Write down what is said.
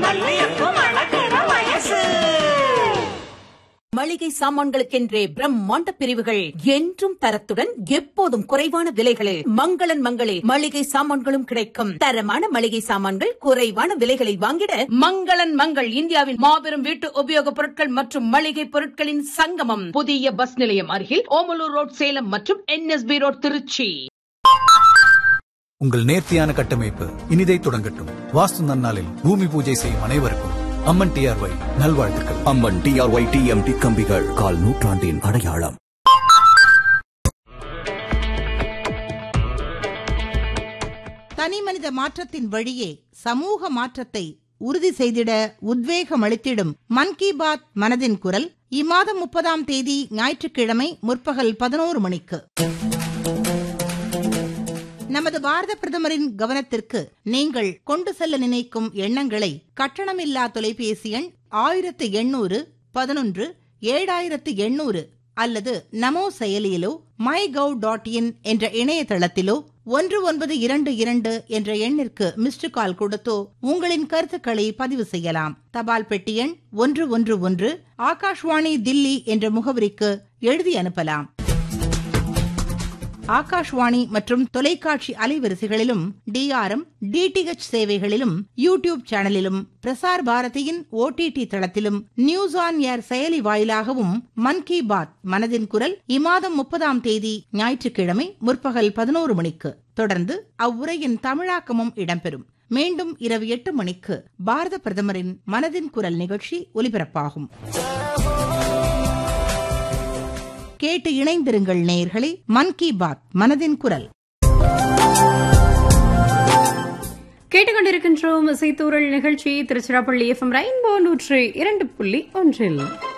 மல்லியப்பூ மணக்கிற வயசு. மளிகை சாமான்களுக்கென்றே பிரம்மாண்ட பிரிவுகள், என்றும் தரத்துடன் எப்போதும் குறைவான விலைகளில் மங்களன் மங்களே மளிகை சாமான்களும் கிடைக்கும். தரமான மளிகை சாமான்கள் குறைவான விலைகளில் வாங்கிட மங்களன் மங்கள் இந்தியாவின் மாபெரும் வீட்டு உபயோகப் பொருட்கள் மற்றும் மளிகை பொருட்களின் சங்கமம். புதிய பஸ் நிலையம் அருகில் ஓமலூர் ரோட் சேலம் மற்றும் NSB ரோட் திருச்சி. உங்கள் நேர்த்தியான கட்டமைப்பு இனிதை தொடங்கட்டும். வாஸ்து நன்னாளில் பூமி பூஜை செய்யும் அனைவருக்கும் அம்மன் டிஆர்ஒய் நல்வாழ்த்துக்கள். அம்மன் டிஆர்ஒய் டிஎம்டி கம்பிகள், கால் நூற்றாண்டின் அடையாளம். தனிமனித மாற்றத்தின் வழியே சமூக மாற்றத்தை உறுதி செய்திட உத்வேகம் அளித்திடும் மன் கி பாத் மனதின் குரல் இம்மாதம் 30ஆம் தேதி ஞாயிற்றுக்கிழமை முற்பகல் 11 மணிக்கு. நமது பாரத பிரதமரின் கவனத்திற்கு நீங்கள் கொண்டு செல்ல நினைக்கும் எண்ணங்களை கட்டணமில்லா தொலைபேசி எண் 1811-7800 அல்லது நமோ செயலியிலோ mygov.in என்ற இணையதளத்திலோ 1922 என்ற எண்ணிற்கு மிஸ்டு கால் கொடுத்தோ உங்களின் கருத்துக்களை பதிவு செய்யலாம். தபால் பெட்டி எண் 111, ஆகாஷ்வாணி தில்லி என்ற முகவரிக்கு எழுதி அனுப்பலாம். ஆகாஷ்வாணி மற்றும் தொலைக்காட்சி அலைவரிசைகளிலும் DRM, DTH சேவைகளிலும் யூடியூப் சேனலிலும் பிரசார் பாரதியின் OTT தளத்திலும் நியூஸ் ஆன் ஏர் செயலி வாயிலாகவும் மன் கி பாத் மனதின் குரல் இம்மாதம் 30ஆம் தேதி ஞாயிற்றுக்கிழமை முற்பகல் 11 மணிக்கு தொடர்ந்து அவ்வுரையின் தமிழாக்கமும் இடம்பெறும். மீண்டும் இரவு 8 மணிக்கு பாரத பிரதமரின் மனதின் குரல் நிகழ்ச்சி ஒலிபரப்பாகும். கேட்டு இணைந்திருங்கள் நேயர்களே. மன் கி பாத் மனதின் குரல் கேட்டுக்கொண்டிருக்கின்றோம். இசைத்தூரல் நிகழ்ச்சி திருச்சிராப்பள்ளி FM ரெயின்போ 102.1.